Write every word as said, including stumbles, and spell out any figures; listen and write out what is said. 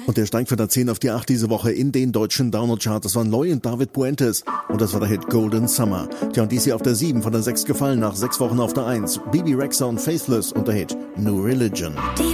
Und der steigt von der zehn auf die acht diese Woche in den deutschen Download-Chart. Das waren Loy und David Puentes. Und das war der Hit Golden Summer. Tja, und dies hier auf der sieben von der sechs gefallen, nach sechs Wochen auf der eins. Bebe Rexha und Faithless und der Hit New Religion. Die